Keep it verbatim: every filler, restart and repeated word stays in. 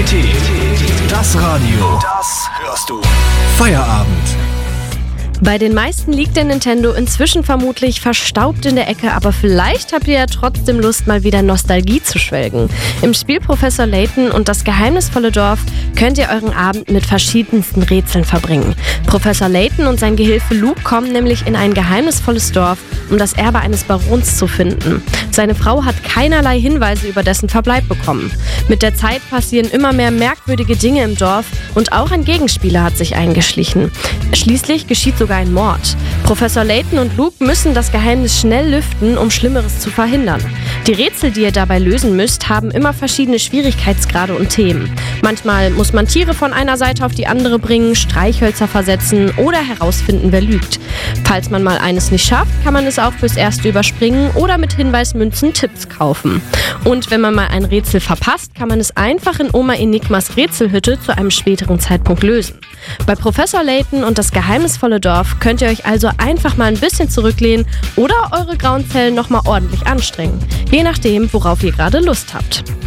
Das Radio. Das hörst du. Feierabend. Bei den meisten liegt der Nintendo inzwischen vermutlich verstaubt in der Ecke, aber vielleicht habt ihr ja trotzdem Lust, mal wieder Nostalgie zu schwelgen. Im Spiel Professor Layton und das geheimnisvolle Dorf könnt ihr euren Abend mit verschiedensten Rätseln verbringen. Professor Layton und sein Gehilfe Luke kommen nämlich in ein geheimnisvolles Dorf, um das Erbe eines Barons zu finden. Seine Frau hat keinerlei Hinweise über dessen Verbleib bekommen. Mit der Zeit passieren immer mehr merkwürdige Dinge im Dorf und auch ein Gegenspieler hat sich eingeschlichen. Schließlich geschieht sogar ein Mord. Professor Layton und Luke müssen das Geheimnis schnell lüften, um Schlimmeres zu verhindern. Die Rätsel, die ihr dabei lösen müsst, haben immer verschiedene Schwierigkeitsgrade und Themen. Manchmal muss man Tiere von einer Seite auf die andere bringen, Streichhölzer versetzen oder herausfinden, wer lügt. Falls man mal eines nicht schafft, kann man es auch fürs Erste überspringen oder mit Hinweismünzen Tipps kaufen. Und wenn man mal ein Rätsel verpasst, kann man es einfach in Oma Enigmas Rätselhütte zu einem späteren Zeitpunkt lösen. Bei Professor Layton und das geheimnisvolle Dorf könnt ihr euch also einfach mal ein bisschen zurücklehnen oder eure grauen Zellen nochmal ordentlich anstrengen. Je nachdem, worauf ihr gerade Lust habt.